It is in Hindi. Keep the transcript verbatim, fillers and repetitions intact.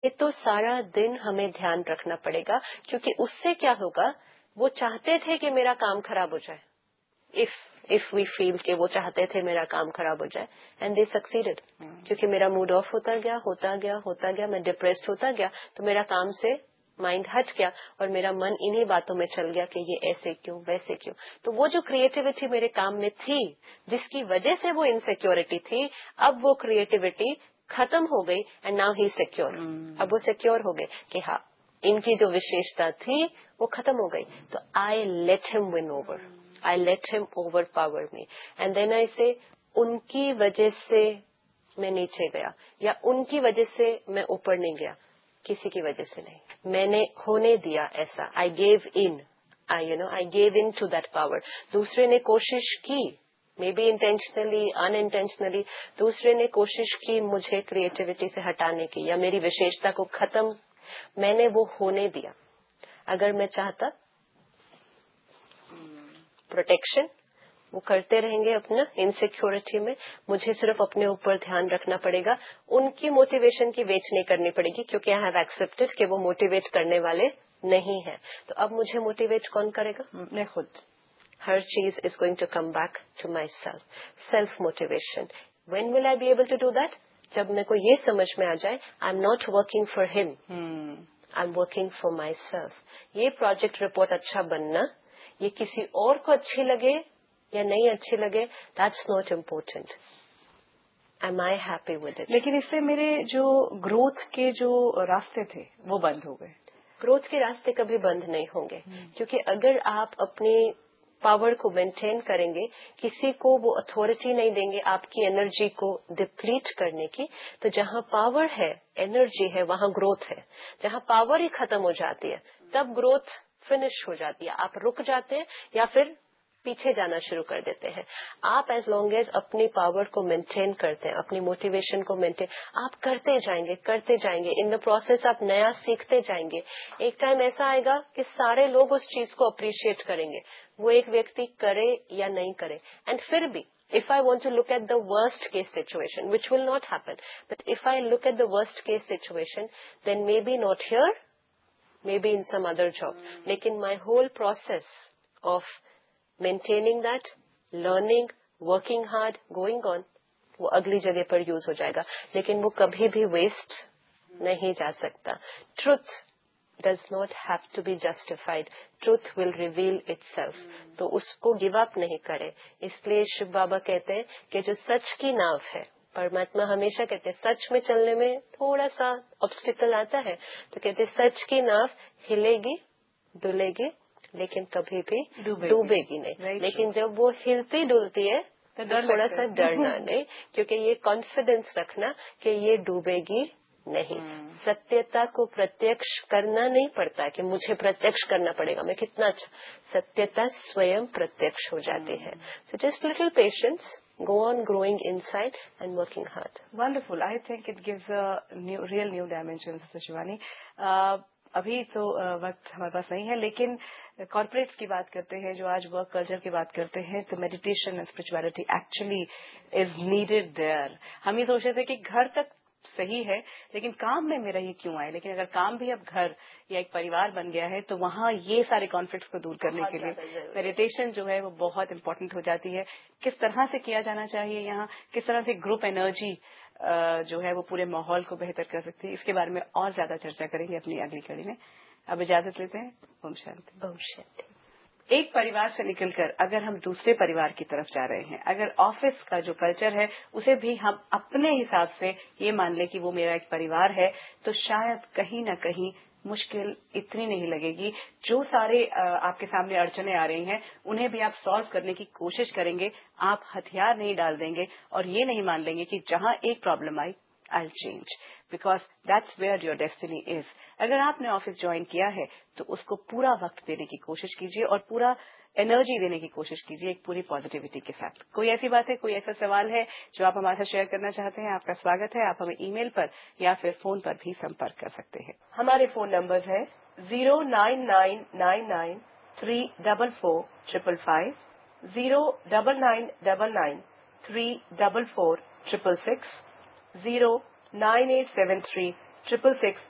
ये तो सारा दिन हमें ध्यान रखना पड़ेगा, क्योंकि उससे क्या होगा, वो चाहते थे कि मेरा काम खराब हो जाए। इफ इफ वी फील कि वो चाहते थे मेरा काम खराब हो जाए, एंड दे सक्सीडेड, क्योंकि मेरा मूड ऑफ होता गया होता गया होता गया मैं डिप्रेस्ड होता गया, तो मेरा काम से माइंड हट गया और मेरा मन इन्हीं बातों में चल गया कि ये ऐसे क्यों वैसे क्यों। तो वो जो क्रिएटिविटी मेरे काम में थी, जिसकी वजह से वो इनसिक्योरिटी थी, अब वो क्रिएटिविटी खत्म हो गई एंड नाउ ही सिक्योर। अब वो सिक्योर हो गए कि हाँ, इनकी जो विशेषता थी वो खत्म हो गई। तो I let him win over, I let him over power me, and then I से उनकी वजह से मैं नीचे गया या उनकी वजह से मैं ऊपर नहीं गया, किसी की वजह से नहीं, मैंने होने दिया ऐसा। I gave in, I you know I gave in to that power. दूसरे ने कोशिश की, मे बी इंटेंशनली अनइंटेंशनली, दूसरे ने कोशिश की मुझे क्रिएटिविटी से हटाने की या मेरी विशेषता को खत्म, मैंने वो होने दिया। अगर मैं चाहता प्रोटेक्शन, वो करते रहेंगे अपना इनसिक्योरिटी में, मुझे सिर्फ अपने ऊपर ध्यान रखना पड़ेगा, उनकी मोटिवेशन की वेट नहीं करनी पड़ेगी, क्योंकि आई हैव एक्सेप्टेड कि वो मोटिवेट करने वाले नहीं है। तो अब मुझे मोटिवेट कौन करेगा? मैं खुद। हर चीज is going to come back to my self, self motivation. When will I be able to do that? जब मेरे को ये समझ में आ जाए I am not working for him, I am working for my self. ये प्रोजेक्ट रिपोर्ट अच्छा बनना, ये किसी और को अच्छी लगे या नहीं अच्छी लगे, that's not important. M I happy with it? लेकिन इससे मेरे जो ग्रोथ के जो रास्ते थे वो बंद हो गए। ग्रोथ के रास्ते कभी बंद नहीं होंगे, क्योंकि अगर आप अपनी पावर को मेंटेन करेंगे, किसी को वो अथॉरिटी नहीं देंगे आपकी एनर्जी को डिप्लीट करने की, तो जहां पावर है, एनर्जी है, वहां ग्रोथ है। जहां पावर ही खत्म हो जाती है, तब ग्रोथ फिनिश हो जाती है, आप रुक जाते हैं या फिर पीछे जाना शुरू कर देते हैं। आप एज लॉन्ग एज अपनी पावर को मेंटेन करते हैं, अपनी मोटिवेशन को मेंटेन आप करते जाएंगे करते जाएंगे, इन द प्रोसेस आप नया सीखते जाएंगे। एक टाइम ऐसा आएगा कि सारे लोग उस चीज को अप्रिशिएट करेंगे, वो एक व्यक्ति करे या नहीं करे। एंड फिर भी if I want to look at the worst case situation, which will not happen, but if I look at the worst case situation, then maybe not here, maybe in some other job. Mm. लेकिन my whole process of maintaining that, learning, working hard, going on, वो अगली जगह पर यूज हो जाएगा, लेकिन वो कभी भी वेस्ट नहीं जा सकता। Truth does not have to be justified. Truth will reveal itself. Hmm. तो उसको गिव अप नहीं करे। इसलिए शिव बाबा कहते हैं कि जो सच की नाव है, परमात्मा हमेशा कहते हैं सच में चलने में थोड़ा सा ऑब्स्टिकल आता है, तो कहते हैं सच की नाव हिलेगी डुलेगी लेकिन कभी भी डूबेगी नहीं। लेकिन जब वो हिलती डुलती है तो थोड़ा सा डरना नहीं, क्योंकि ये कॉन्फिडेंस रखना कि ये डूबेगी नहीं। hmm. सत्यता को प्रत्यक्ष करना नहीं पड़ता कि मुझे प्रत्यक्ष करना पड़ेगा, मैं कितना अच्छा, सत्यता स्वयं प्रत्यक्ष हो जाती hmm. है। So just little patience, go on growing inside and working hard. Wonderful. I think it gives a new, real new dimension, Sister Shivani. Uh, अभी तो uh, वक्त हमारे पास नहीं है, लेकिन कॉर्पोरेट्स की बात करते हैं, जो आज वर्क कल्चर की बात करते हैं, तो meditation and spirituality actually is needed there. हम ये सोचते थे कि घर तक सही है, लेकिन काम में मेरा ये क्यों आए। लेकिन अगर काम भी अब घर या एक परिवार बन गया है, तो वहाँ ये सारे कॉन्फ्लिक्ट्स को दूर करने के लिए मेडिटेशन जो है वो बहुत इंपॉर्टेंट हो जाती है। किस तरह से किया जाना चाहिए, यहाँ किस तरह से ग्रुप एनर्जी जो है वो पूरे माहौल को बेहतर कर सकती है, इसके बारे में और ज्यादा चर्चा करेंगे अपनी अगली कड़ी में। अब इजाजत लेते हैं। ओम शांति। ओम शांति। एक परिवार से निकलकर अगर हम दूसरे परिवार की तरफ जा रहे हैं, अगर ऑफिस का जो कल्चर है उसे भी हम अपने हिसाब से ये मान ले कि वो मेरा एक परिवार है, तो शायद कहीं ना कहीं मुश्किल इतनी नहीं लगेगी। जो सारे आपके सामने अड़चने आ रही हैं उन्हें भी आप सॉल्व करने की कोशिश करेंगे। आप हथियार नहीं डाल देंगे और ये नहीं मान लेंगे कि जहां एक problem I I change, because that's where your destiny is. अगर आपने ऑफिस ज्वाइन किया है तो उसको पूरा वक्त देने की कोशिश कीजिए और पूरा एनर्जी देने की कोशिश कीजिए एक पूरी पॉजिटिविटी के साथ। कोई ऐसी बात है, कोई ऐसा सवाल है जो आप हमारे साथ शेयर करना चाहते हैं, आपका स्वागत है। आप हमें ईमेल पर या फिर फोन पर भी संपर्क कर सकते हैं। हमारे फोन नंबर है zero nine nine nine nine three double four triple five, zero double nine double nine three double four triple six, zero nine eight seven three triple six